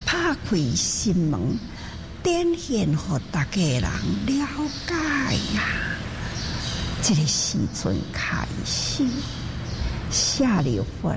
拍开心门，展现互大家人了解呀。这个时阵开始，舍利弗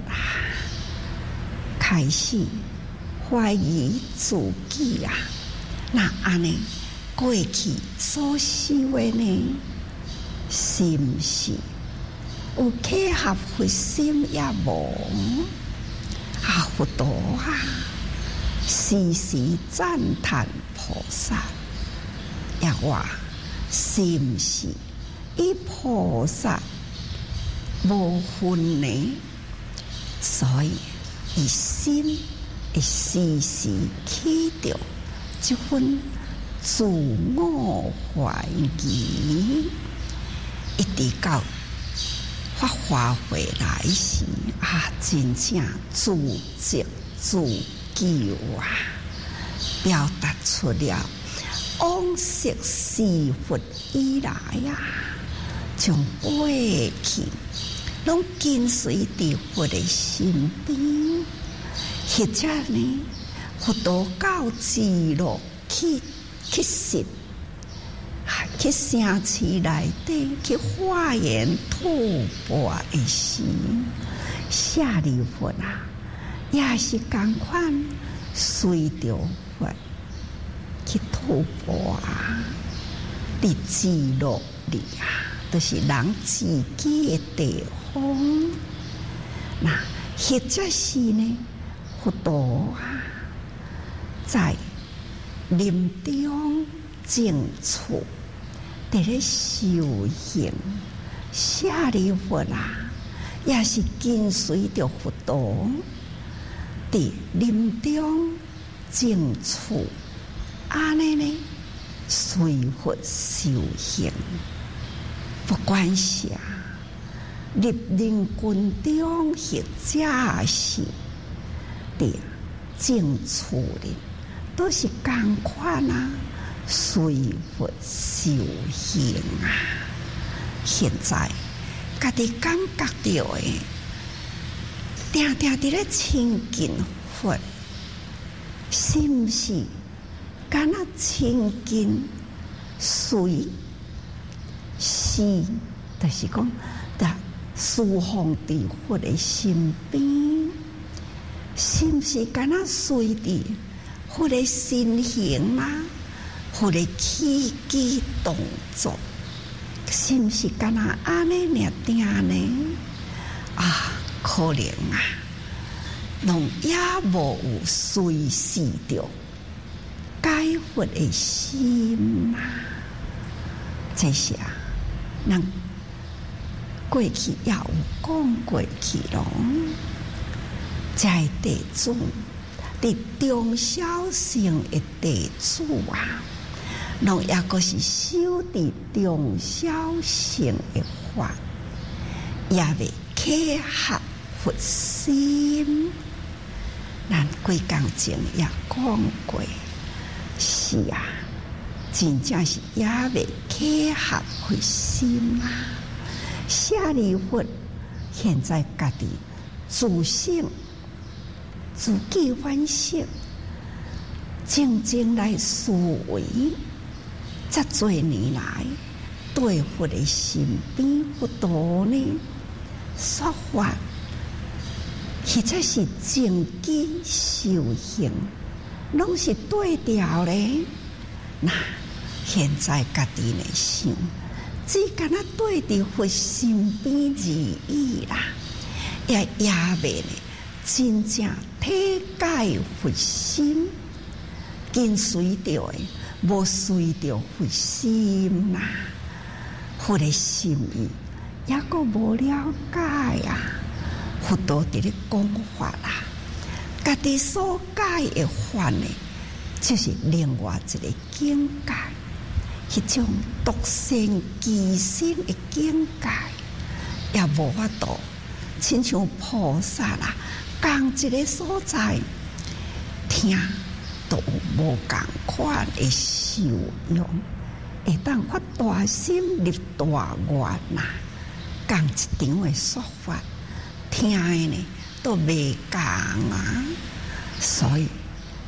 开始怀疑自己啊。那安尼过去所修的呢，是毋是有契合佛心也无？佛陀啊，时时赞叹菩萨，也话是毋是以菩萨无分呢？所以伊心会时时起着这份自我怀疑，一直到发华回来时真正自责自救啊，表达出了往昔是佛以来将过去拢跟随伫佛的身边，或者呢，佛陀到极乐去实。去城市内底去化缘吐蕃的时，舍利弗也是同款随着佛去吐蕃伫极乐里就是人自己的地方。那或者是呢，佛陀在临终静处。伫咧修行，舍利弗也是跟随着佛陀，伫临终静处，安尼呢随佛修行。不管是立人群中，或者是伫静处里，都是同款随佛修行现在家己感觉到的，定定伫咧亲近佛，是毋是敢若亲近随是，就是讲侍奉伫佛的身边，是毋是敢若随伫佛的身形佛的起居动作，是毋是敢若安尼尔定呢？可能拢也无有随时着解佛的心这是咱过去也有讲过去咯。在地主伫中小乘的地主拢也个是修伫中小乘的法，也未契合佛心。咱几工前也讲过，是真正是也未契合佛心舍利弗现在家己自省、自己反省，静静来思维。这多年来，对佛的身边佛陀呢说法，或者是正机修行，拢是对调嘞。那现在家己来想，只敢若对伫佛身边而已啦，也未呢真正体解佛心，跟随着的。无随着佛心佛的心意也个无了解佛陀伫咧讲法家己所解的法呢，就是另外一个境界，迄种独善其身的境界，也无法度亲像菩萨同一个所在听。都无共款的修养，会当发大心、立大愿共一场的说法，听的呢都袂共所以家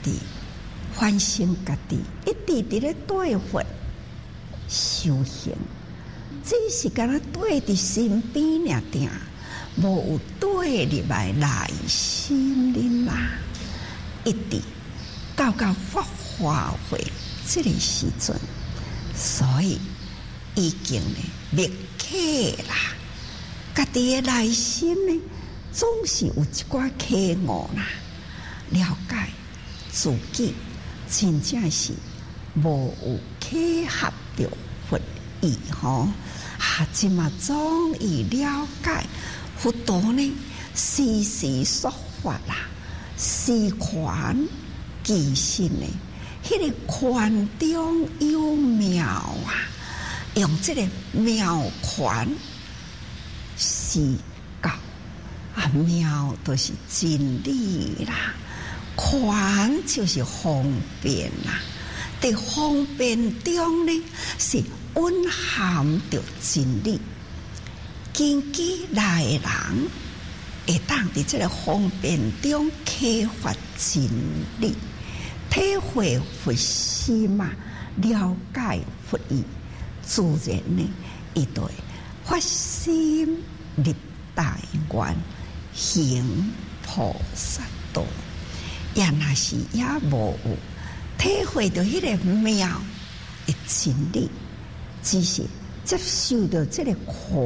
己反省家己，一直伫咧对佛修行，只是敢若对伫身边尔定，无有对入来内心里啦。一直到发花会这个时阵，所以已经呢灭客啦。家己的内心呢，总是有一寡渴望啦，了解自己真正是无有契合着佛意吼。即嘛终于了解佛陀呢，时时说法啦，时权其实呢，迄个权中有妙啊，用这个妙权是教啊，妙就是真理啦，权就是方便啦，在方便中呢是蕴含着真理，根基来的人会当伫这个方便中启发真理，体会佛心嘛，了解佛意，自然呢，伊就会发心入大愿，行菩萨道。也若是也无有体会到迄个妙的真理，只是接受到这个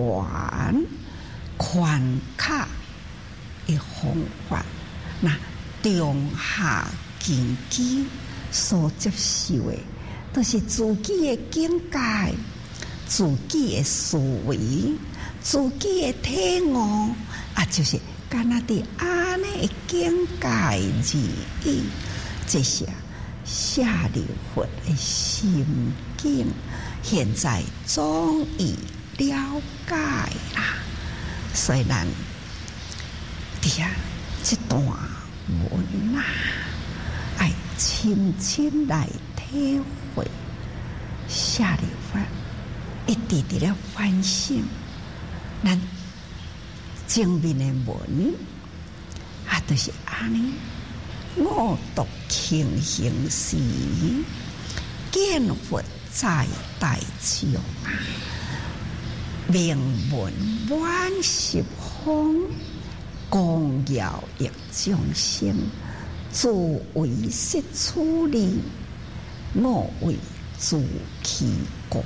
权卡的方法，那中下根基所接受的，都是自己的境界、自己的思维、自己的体悟啊，就是敢若伫安尼境界而已。这些下流佛的心境，现在终于了解啦。所以咱伫啊这段文啊，爱深深来体会下流佛，一直伫咧反省咱前面的文啊，就是安尼。我独庆行时，见佛在大众啊，名闻万十方，光耀益众生，自为实处理，我为自其功。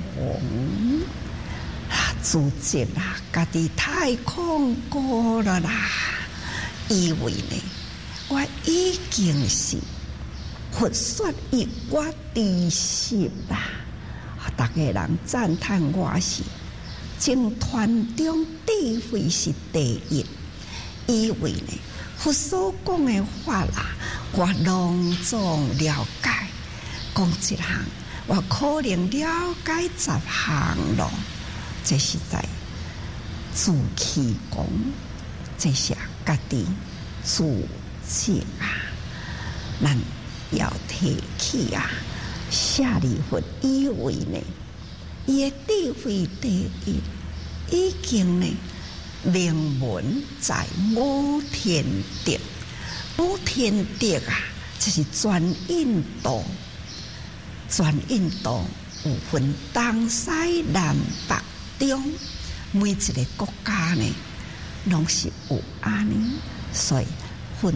自觉啦，家己太恐怖了啦，以为呢，我已经是佛说以我知识啦，大家人赞叹我是净团中智慧是第一，以为呢佛所讲的话啦，我隆重了解，讲一项，我可能了解10项咯。这是在自欺功，这是家己自责啊！咱要提起啊，舍利弗以为呢，伊的智慧第一，已经呢名闻在五天地。五天地啊，就是全印度，全印度有分东西南北。中每一个国家呢，拢是有安尼，所以分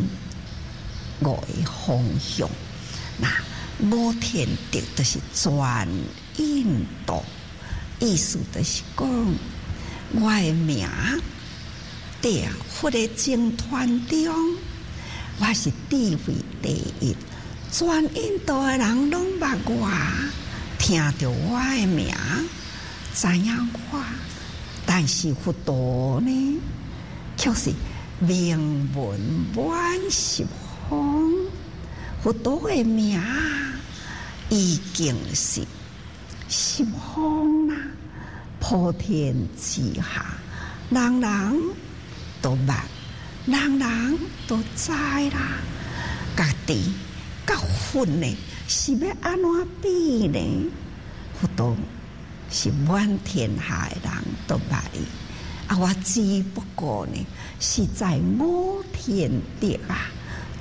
5个方向。那五天地就是全印度，意思就是讲，我的名在佛的净团中，我是智慧第一，全印度的人拢捌我，听到我的名。知影我，但是佛陀呢，却是名闻万十方。佛陀的名已经是十方啦，普天之下，人人都捌，人人都知啦。家己甲佛呢，是要安怎比呢？佛陀是满天下的人都捌伊，啊，我只不过呢是在五天地啊，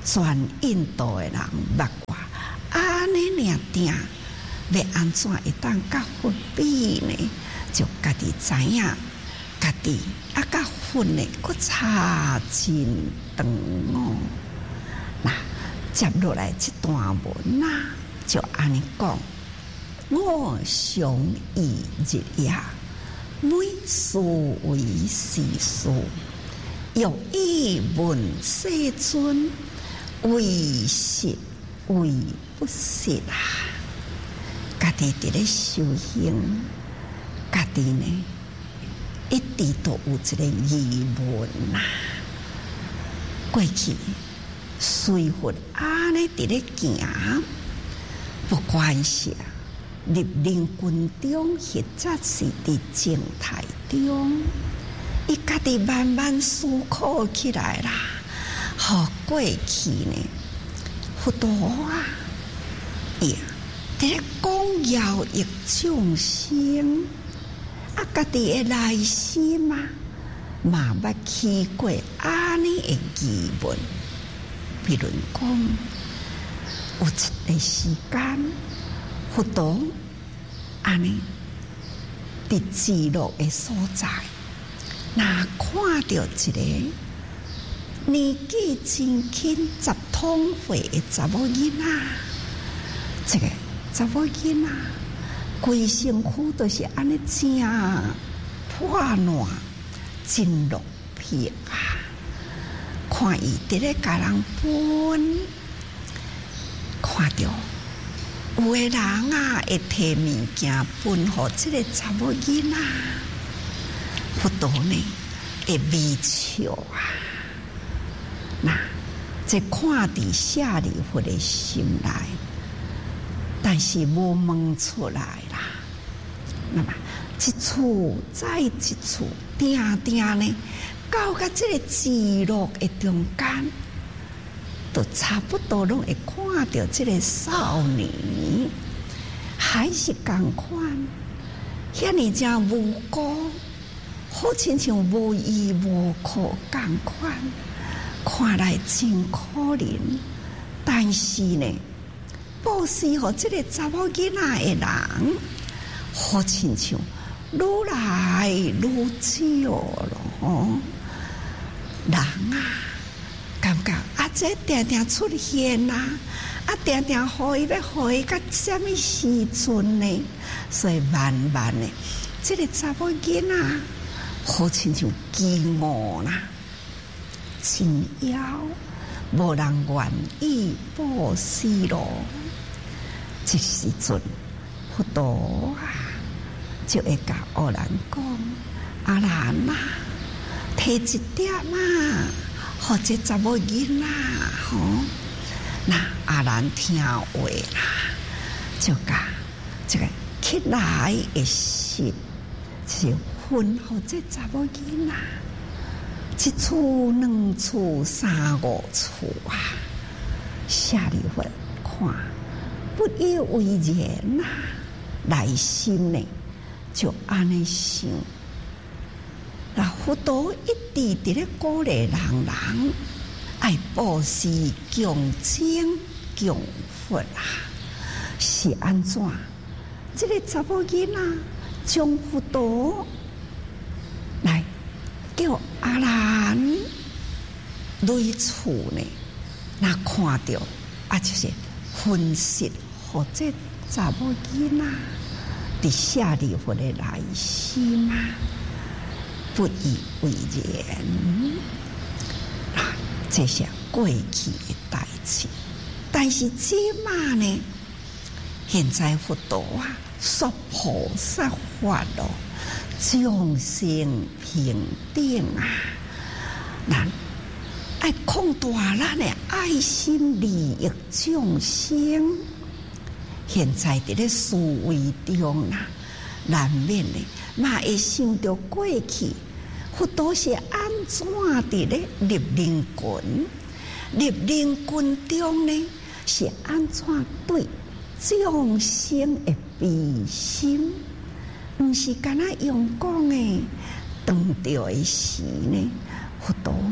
全印度的人捌过，安尼尔定要安怎会当甲佛比呢？就家己知影，家己甲佛呢，佫差真长哦。那接落来这段文啊，就安尼讲：我常忆日夜，每事为时事，欲以问世尊，为实为不实啊！家己伫咧修行，家己呢一直都有一个疑问啊。过去随佛安尼伫咧行，不管是入灵群中，或者是伫静态中，伊家己慢慢思考起来啦。好，过去呢，佛陀啊，伊伫咧讲要益众生，家己的内心啊，嘛捌起过安尼的疑问。比如讲，有一个时间，佛陀安尼伫极乐的所在，那看到一个年纪真轻、10通岁的查某囡仔，这个查某囡仔规身躯都是安尼正破烂、真落魄啊！看伊伫咧甲人分，看到有个人啊会摕物件分互即个查某囡仔，佛陀呢会微笑啊！那这看伫舍利弗的心内，但是无问出来啦。那么一处再一处，定定呢，到甲这个极乐的中间，都差不多拢会看到这个少年，还是同款，遐尼正无辜，好亲像无依无靠同款，看来真可怜。但是呢，布施互这个查某囡仔的人，好亲像愈来愈少咯。人啊，感觉啊，这定定出现啊，定定互伊要互伊到什么时阵呢？所以慢慢的，这个查某囡仔好亲像饥饿啦，真枵，无人愿意布施咯。这时阵，佛陀啊，就会甲阿难讲：阿难啊，摕一点啊，互这查某囡仔吼。那阿难听话啦，就甲这个起来的心，就分互这查某囡仔，一厝、两厝、三五厝啊。舍利弗看，不以为然啊，内心呢就安尼想。那佛陀一直伫咧鼓励人爱布施、供精、供佛啊，是安怎？这个查某囡仔将佛陀来叫阿难类厝呢，那看到啊，就是分析或者查某囡仔伫舍利弗的内心啊，不以为然啊，这是过去的代志。但是即马呢，现在佛陀啊，说菩萨法咯，众生平等啊，咱爱扩大咱的爱心利益众生。现在伫咧思维中啊，难免的嘛会想到过去佛陀是安怎伫咧入灵群？入灵群中呢，是安怎对众生的悲心？毋是干那用讲的，当着的时呢，佛陀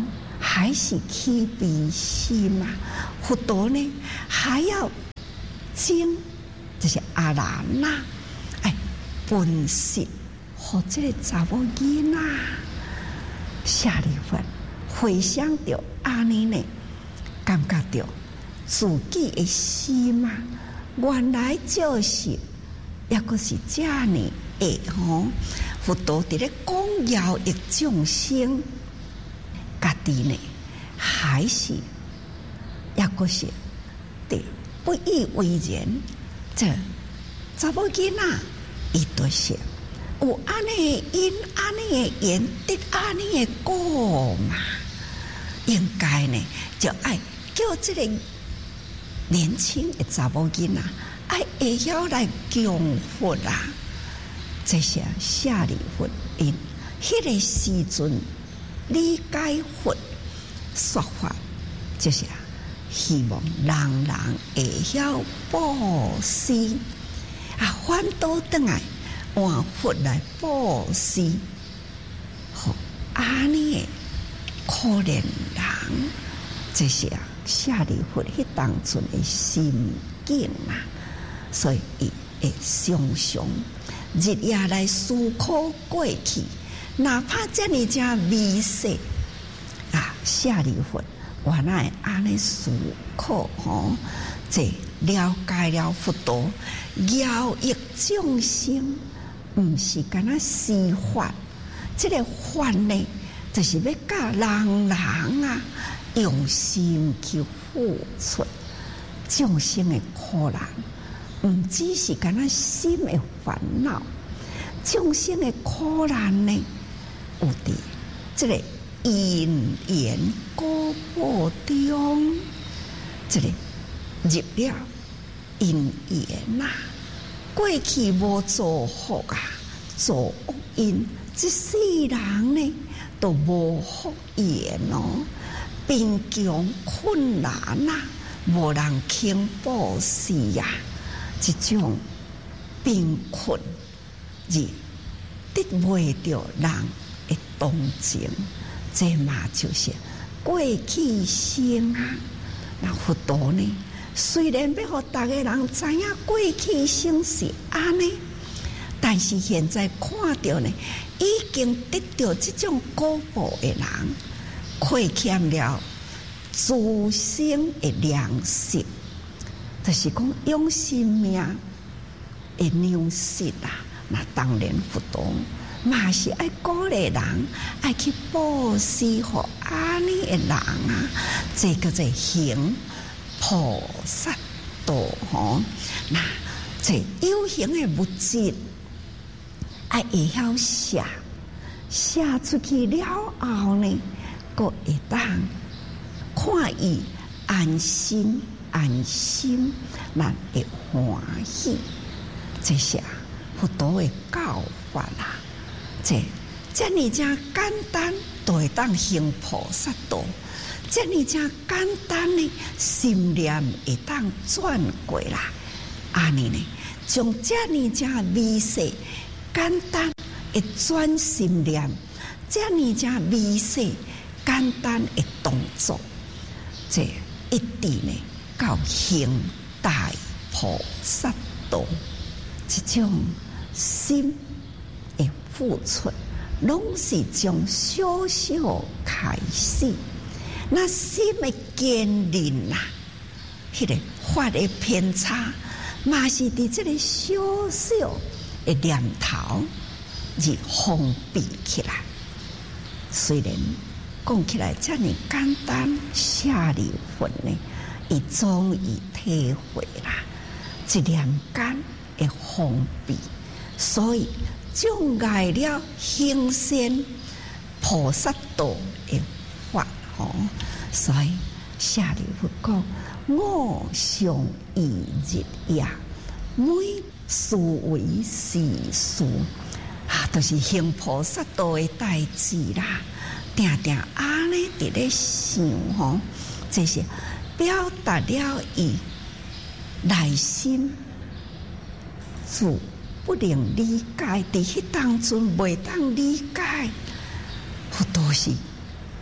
还是起悲心啊？佛陀呢，还要经这些阿难呐，分析和这个查某囡仔舍利弗回想到安尼呢，感觉到自己的心啊，原来就是也个是这样的吼。佛陀伫咧讲饶益众生，家己呢还是也个是对不以为然。这查某囡仔，伊就是有安尼的因，安尼的缘，得安尼的果嘛。应该呢，就爱叫这个年轻的查某囡仔，会晓来供佛啦。这些舍利弗因迄个时阵理解佛说法，就是希望人人会晓布施反倒转来换佛来布施，好安尼的可怜人，这些舍利弗迄当阵的心境啊，所以伊会常常日夜来思考过去，哪怕这么正微细舍利弗原来安尼思考吼，这了解了佛陀饶益众生，毋是干那施法，这个法呢，就是要教人人用心去付出众生的苦难。唔只是干那心的烦恼，众生的苦难呢，有伫这个因缘果报中，这个入了因缘呐，过去无做福做恶因，这世人呢都无福缘哦，贫穷困难无人肯布施这种贫困而得袂到人的同情，这嘛就是过去生那佛陀呢，虽然要让大家人知影过去生是安尼，但是现在看到呢，已经得到这种果报的人，亏欠了自身的良心。就是讲用生命的粮食那当然佛陀嘛是爱鼓励人，爱去布施给安尼的人这个在行菩萨道吼。那这有形的物质，爱会晓写出去了后呢，佫会当看伊安心。咱会欢喜，这些佛陀的教法这么正简单，都会当行菩萨道；这么正简单呢，心念会当转过啦。安尼呢，将这么正微细、简单的转心念，这么正微细、简单的动作，这一定呢。到行大菩萨道，这种心的付出，拢是从小小开始。那心的坚韧迄个法的偏差，嘛是伫这个小小的念头而封闭起来。虽然讲起来这么简单，舍利弗呢？伊终于体会啦，一念间的封闭，所以障碍了行善菩萨道的法吼。所以舍利弗讲：我常忆日夜，每事为是事都是行菩萨道的代志啦。定定安尼伫咧想吼，这些。表达了伊内心自不能理解，伫迄当中袂当理解，佛陀是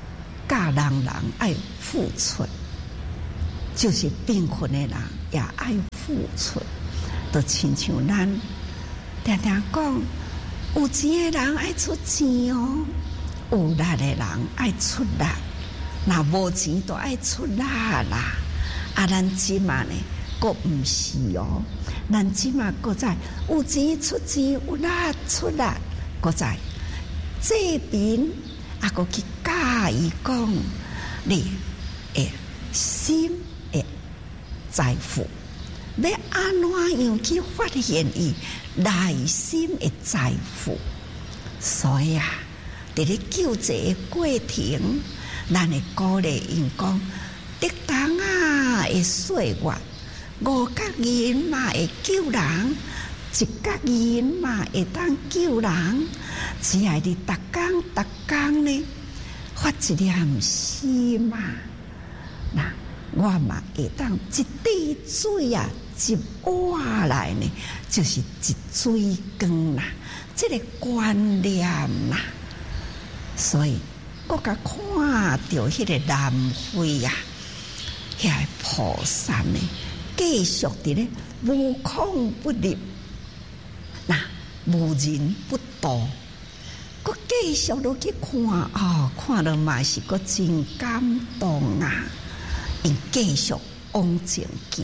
嫁人爱付出，就是贫困的人也爱付出，就亲像咱常常讲，有钱的人爱出钱哦，有力的人爱出力，那无钱就爱出力啦。啊，咱即嘛呢，佫毋是哦，咱即嘛佫在有钱出钱，有力出力，佫在这边啊，佫去教伊讲，你的心的财富，要安怎样去发现伊内心的财富？所以啊，伫咧救济的过程，咱会鼓励因讲，得当啊的岁月，5角银嘛会救人，1角银嘛会当救人，只要你逐工呢发一念心嘛，那我嘛会当一滴水啊，一碗来呢，就是一水缸啦，这个观念啦。所以我甲看到迄个南非啊，遐个菩萨呢，继续伫咧无孔不入，那无人不度，佮继续落去看哦，看到嘛是佮真感动啊！因继续往前行，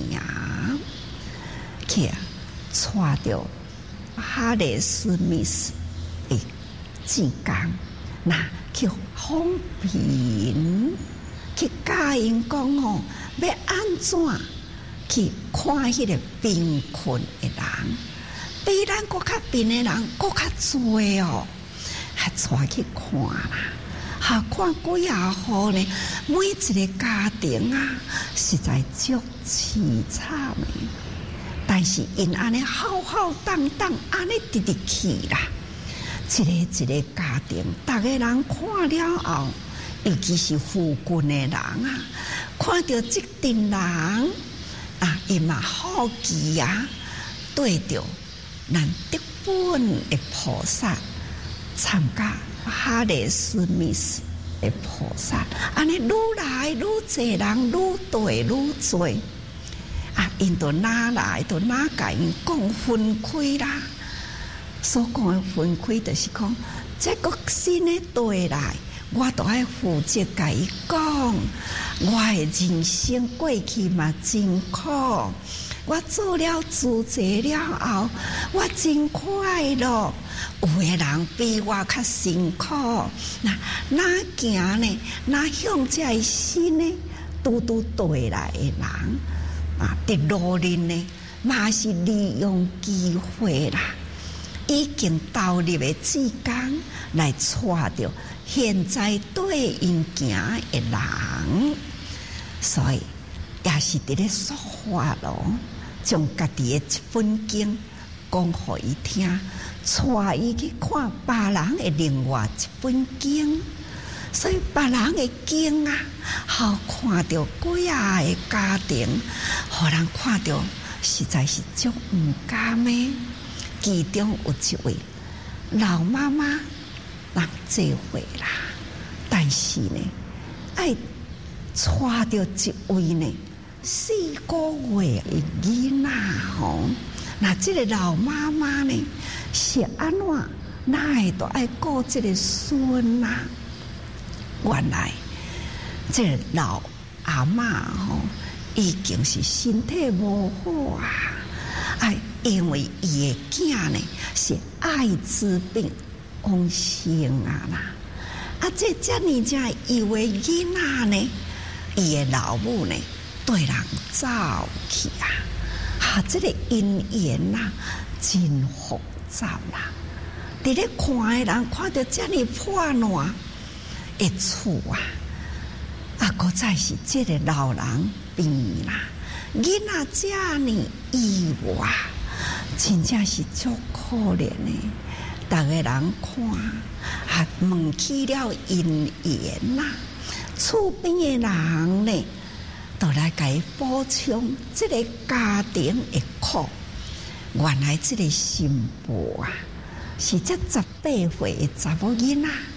去带着哈里斯密斯的志工，那去访贫，去教因讲哦，要安怎去看迄个贫困的人，比咱搁较贫的人搁较多哦，还带去看啦。哈，看几啊户呢？每一个家庭啊，实在足凄惨的。但是因安尼浩浩荡荡安尼直直去啦，一个家庭，逐个人看了后，尤其是富贵的人啊，看到这群人啊，伊嘛好奇啊，对着咱德本的菩萨参加。哈里斯密斯的菩萨，安尼愈来愈济人，愈对愈多啊！因就哪来，就哪甲因讲分开啦。所讲的分开，就是讲，这个新的对来，我都爱负责甲伊讲，我的人生过去嘛真苦。我做了自济了后，我真快乐。有的人比我较辛苦，哪行呢？哪向这新呢？拄对来的人啊，伫努力呢，嘛是利用机会啦。已经投入的志工来带着现在对因行的人，所以也是伫咧说话咯。将家己的一本经讲互伊听，带伊去看别人的另外一本经，所以别人的经啊，好看到几啊个家庭，互人看到实在是足唔甘的。其中有一位老妈妈人这回啦，但是呢，爱带着一位呢。4个月的囡仔吼，那这个老妈妈呢是安怎？哪会都爱顾这个孙啊？原来这个老阿嬷吼，已经是身体无好啊，因为伊的囝呢是艾滋病往生啊啦，这么正以为囡仔呢，伊的老母呢。对人走去啊，这个姻缘呐，真复杂啦。伫咧看的人看到这么破烂的厝啊，搁再是这个老人病啦，囡仔这么意外，真正是足可怜的。逐个人看问起了姻缘啦，厝边的人呢？都来给补充这个家庭的苦。原来这个新妇啊，是这18岁的查某囡仔，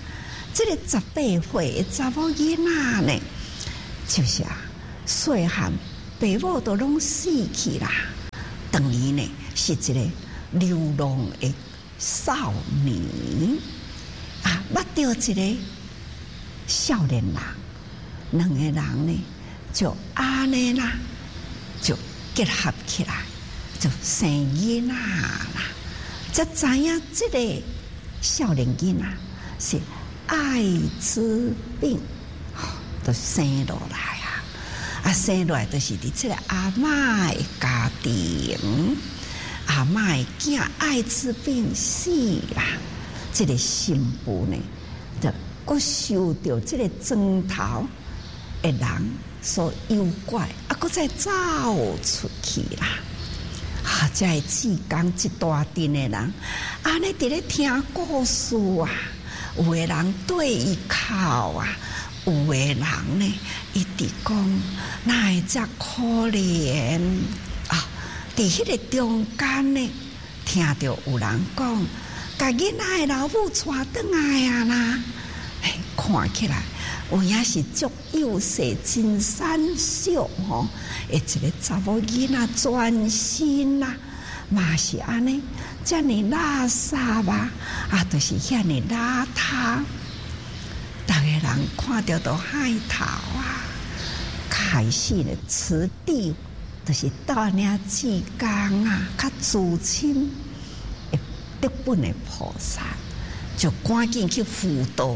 这个18岁的查某囡仔呢，就是细汉爸母都拢死去啦，等于呢是一个流浪的少年捌到一个少年人，两个人呢就安尼啦，就结合起来，就生囡仔啦。才知影这个少年囡仔是艾滋病，就生落来生落来就是伫这个阿嬷的家庭，阿嬷的囝艾滋病死啦，这个新妇呢，就佫受到这个庄头的人所诱拐，佫再走出去啦。才会志工一大阵的人，安尼伫咧听故事有的人对伊哭有的人呢，伊直讲哪会遮可怜伫迄个中间呢，听到有人讲，甲囡仔的老母带转来啦，看起来有影是足幼细、真瘦小一个查某囡仔全身嘛是安尼，遮尔垃圾就是遐尼邋遢。逐个人看到都害头开始呢，此地就是到领志工较自亲的德本的菩萨，就赶紧去辅导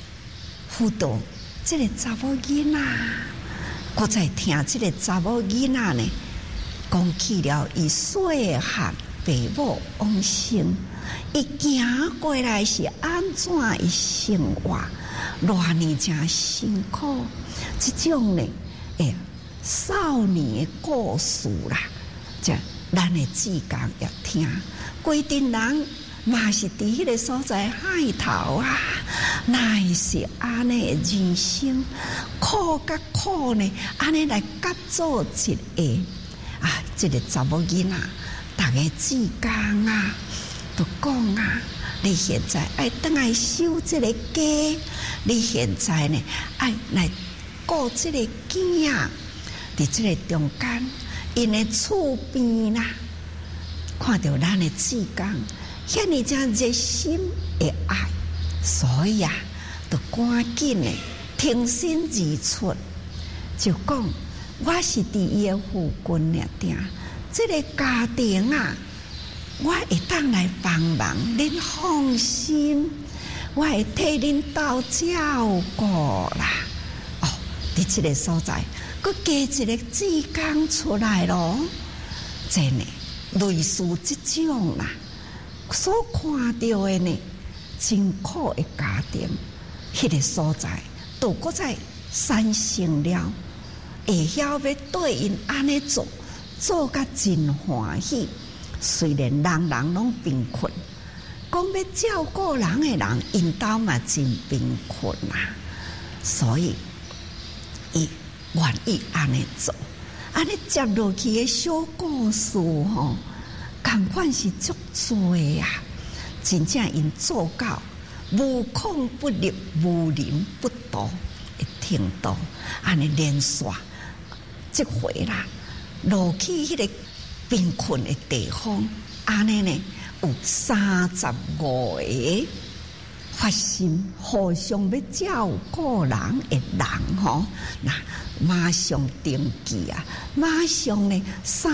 这个查某囡仔。我再听这个查某囡仔呢，讲起了伊细汉爸母往生，伊行过来是安怎伊生活，偌年真辛苦。这种呢，少年的故事啦，这咱的志工也听，规定人嘛是伫迄个所在害头哪会是安尼的人生苦甲苦呢？安尼来甲做一个这个查某囡仔，逐个志工都讲你现在爱倒来收这个家，你现在呢爱来顾这个囝，伫这个中间，因的厝边看到咱的志工。遐尼真热心的爱，所以就赶紧的挺身而出，就讲我是伫伊的附近俩定，这个家庭我会当来帮忙，恁放心，我会替恁斗照顾啦。伫这个所在，佮加一个志工出来咯，真的类似这种所看到的呢，真苦的家庭，迄个所在，都搁再产生了，会晓要对因安尼做甲真欢喜。虽然人人拢贫困，讲要照顾人的人，因兜嘛真贫困所以伊愿意安尼做，安尼接落去的小故事同款是足多真正因做到无孔不入、无人不睹的程度，安尼连续即回落去迄个贫困的地方，安尼呢有35个发心互相要照顾人的人马上登记马上呢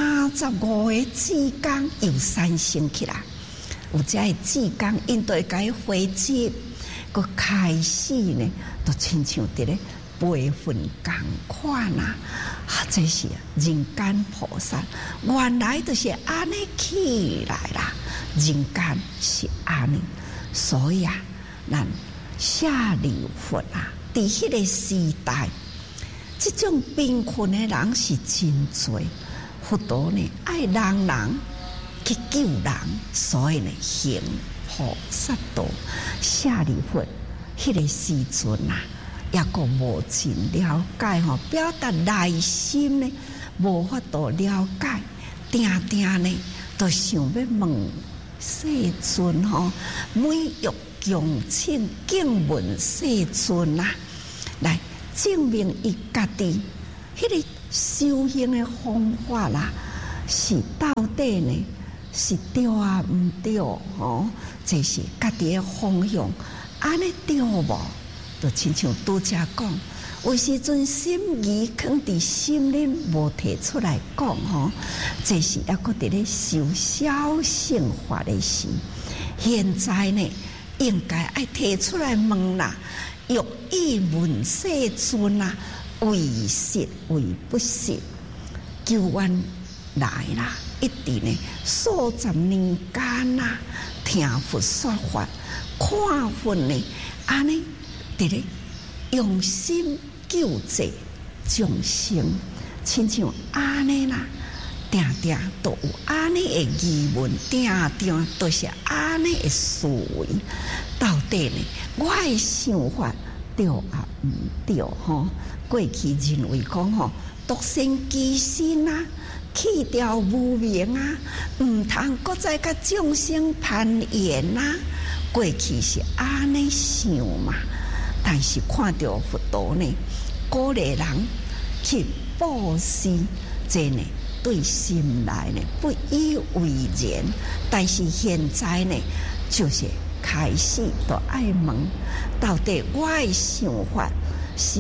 35个志工又产生起来，有这个志工因对该回接，佮开始呢，都亲像伫咧培训共款这是人间菩萨，原来就是安尼起来啦，人间是安尼，所以咱舍利弗伫迄个时代，这种贫困的人是真多，佛陀呢爱人人去救人，所以呢行菩萨道。舍利弗迄个时阵也个无真了解表达内心呢无法度了解，定定呢都想要问世尊美玉恭请敬问世尊啊，来证明伊家己迄个修行的方法啦，是到底呢是对啊毋对哦？这是家己的方向，安尼对无？就亲像拄则讲，有时阵心意藏伫心里，无提出来讲吼，这是抑搁伫咧修小乘法的时。现在呢，应该爱提出来问啦，欲以问世尊啊，为实为不实，求愿来啦！一直呢，数十年间啊，听佛说法，看佛呢，安尼伫咧用心救济众生，亲像安尼啦，定定都有安尼的疑问，定定都是安尼的思维。到底呢，我的想法对啊毋对吼？过去认为讲吼，独善其身啊，去掉无明啊，毋通搁再甲众生攀缘啊。过去是安尼想嘛，但是看到佛陀呢，鼓励人去布施，这呢对心来呢不以为然。但是现在呢，就是开始都爱问，到底我的想法是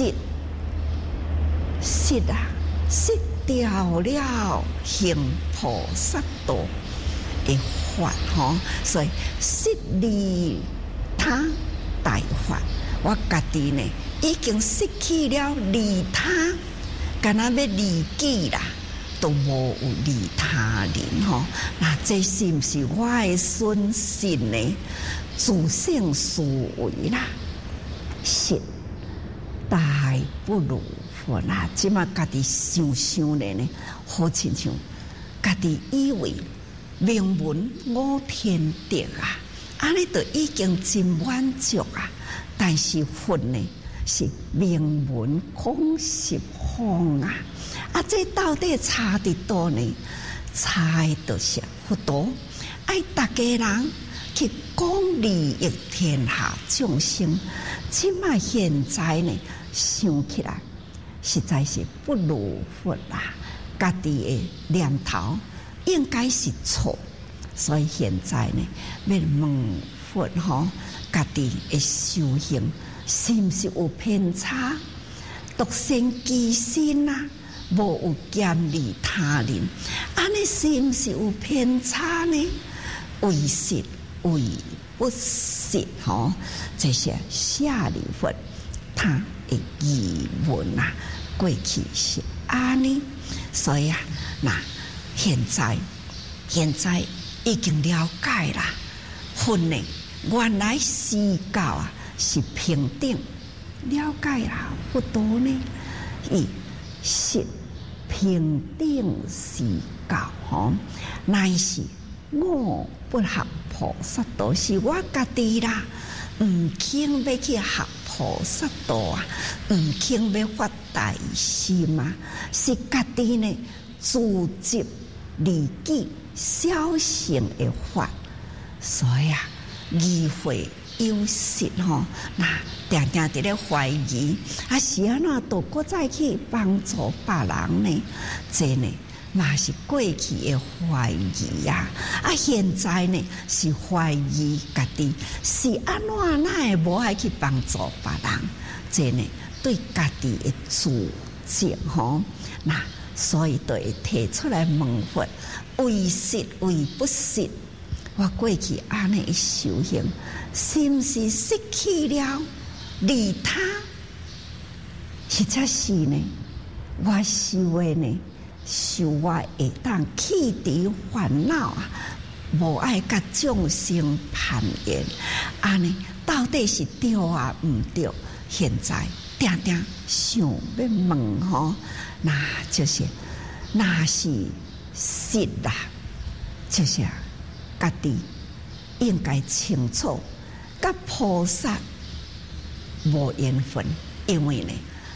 实啊，实掉了行菩萨道的法吼，所以实利他大法，我家己呢已经失去了利他，干那要利己啦，都无有利他人吼。那这是不是我的损失呢？自性思维啦，是大不如佛啦。即马家己想想咧呢，好亲像家己以为名闻五天地啊，安尼就已经真满足啊。但是佛呢是名闻空实空啊，啊这到底差伫倒呢？差的就是佛陀爱大家人去讲利益天下众生。即马现在呢想起来，实在是不如佛啦，家己的念头应该是错，所以现在呢要问佛吼，家己的修行是毋是有偏差？独善其身啊，无有兼利他人，安尼是毋是有偏差呢？为实为不实吼，这些舍利弗他的疑问啊，过去是安尼，所以啊，那现在已经了解啦，佛呢原来施教啊是平等，了解啦，佛陀呢伊是平等施教吼，乃是我不学菩萨道，是我家己啦，毋肯要去学菩萨道啊，毋肯要发大心啊，是家己呢自执利己小乘的法，所以啊，疑惑有失吼，那定定伫咧怀疑，啊是安怎都搁再去帮助别人呢？这呢？嘛是过去的怀疑啊，啊现在呢是怀疑家己是安怎哪会无爱去帮助别人？这呢对家己的自责吼，那所以就会提出来问佛，为实为不实。我过去安尼修行，是毋是失去了利他？实在是呢，我修的呢。修我会当去除烦恼啊，无爱甲众生攀缘，安尼到底是对啊毋对？现在定定想要问吼，那就是那是实啦，就是家己应该清楚，甲菩萨无缘分，因为呢，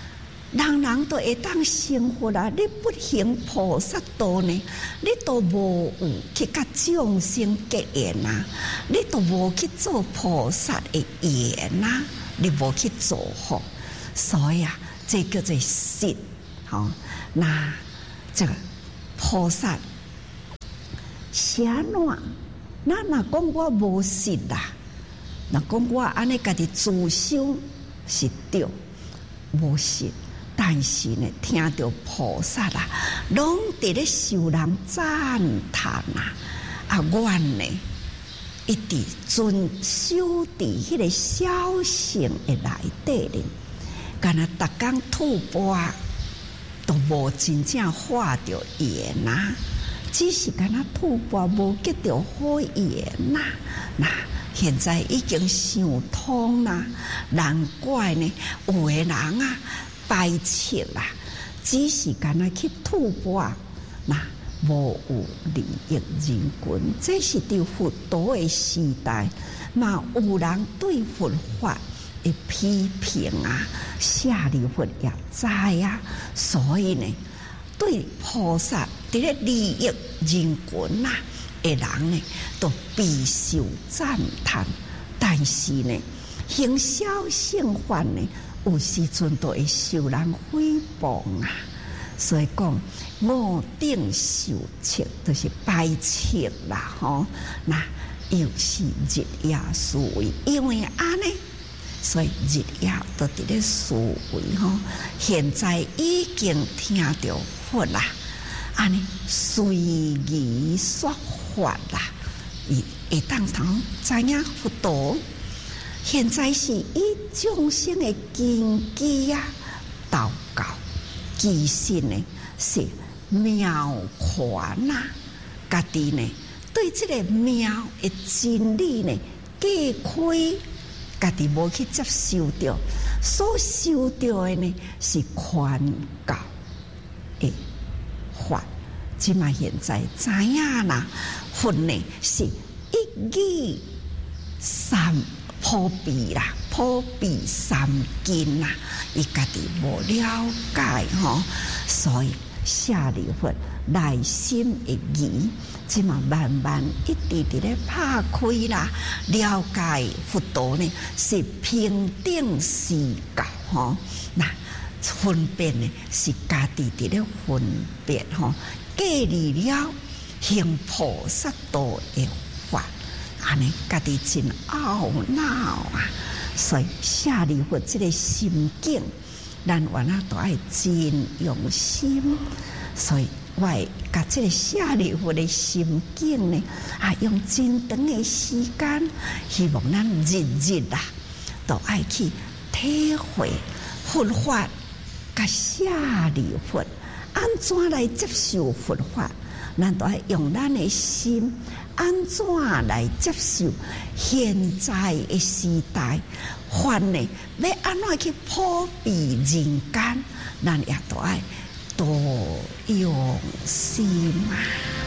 人人都会当成佛啊！你不行菩萨道呢，你都无有去甲众生结缘啊，你都无去做菩萨的缘啊，你无去做好，所以啊，这叫做失。好，那这个菩萨是安怎？那若讲我无失啦，若讲我安尼家己自修是对，无失。但是呢，听到菩萨啦，拢伫咧受人赞叹啊！啊，阮呢一直遵守伫迄个小乘的内底咧，干那逐工吐蕃都无真正化着缘啊，只是干那吐蕃无结着好缘呐。那现在已经想通啦，难怪呢，有的人啊。排斥啦，只是干那去吐蕃，那无有利益人群。这是伫佛陀的时代，嘛有人对佛法的批评啊，舍利弗也知啊，所以呢，对菩萨伫咧利益人群呐的人呢，都备受赞叹。但是呢，行小乘法呢，有时阵都会受人诽谤啊，所以讲五顶受斥，就是排斥啦吼。那又是日夜思维，因为安尼，所以日夜都伫咧思维吼。现在已经听到佛啦，安尼随意说法啦，伊会当通知影佛陀。现在是以众生的根基啊，祷告，其实呢是妙款呐，家己呢对这个妙的真理呢解开，家己无去接受到，所受到的呢是劝告的法。即嘛现在知影啦，佛呢是一语三。普遍啦，普遍三经啦，伊家己无了解吼，所以舍利弗内心的疑，即嘛慢慢一直伫咧拍开啦，了解佛陀呢是平等世教吼，那分辨呢是家己伫咧分辨吼，建立了行菩萨道的法。安尼家己真懊恼啊！所以舍利弗这个心境，咱原来都爱真用心。所以我甲这个舍利弗的心境呢，用真长的时间，希望咱日日啊，都爱去体会佛法。甲舍利弗安怎来接受佛法？咱都爱用咱的心。安怎来接受现在的时代？法呢，要安怎去普遍人间？咱也都爱多用心啊！